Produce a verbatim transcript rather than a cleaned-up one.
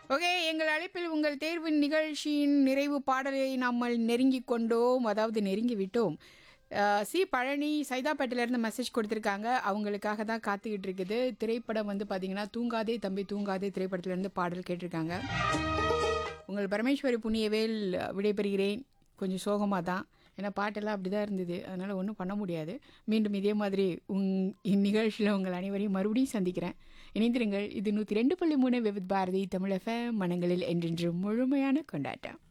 Okay, எங்கள் அழைப்பில் உங்கள் தேர்வு நிகழ்ச்சியின் நிறைவு பாடலை நாமல் நெருங்கிக் கொண்டோம். அதாவது நெருங்கி விட்டோம். அ சி. பழனி சைதாப்பேட்டையிலேருந்து மெசேஜ் கொடுத்துருக்காங்க. அவங்களுக்காக தான் காத்துக்கிட்டு இருக்குது. திரைப்படம் வந்து பார்த்தீங்கன்னா, தூங்காதே தம்பி தூங்காதே திரைப்படத்திலேருந்து பாடல் கேட்டிருக்காங்க. உங்கள் பரமேஸ்வரி புண்ணியவேல் விடைபெறுகிறேன். கொஞ்சம் சோகமாக தான். ஏன்னா பாட்டெல்லாம் அப்படி தான் இருந்தது. அதனால் ஒன்றும் பண்ண முடியாது. மீண்டும் இதே மாதிரி உங் இந்நிகழ்ச்சியில் உங்கள் அனைவரையும் மறுபடியும் சந்திக்கிறேன். இணைந்திருங்கள். இது நூற்றி ரெண்டு புள்ளி மூணு விவித் பாரதி தமிழ் எஃப்எம் மனங்களில் என்றென்றும் முழுமையான கொண்டாட்டம்.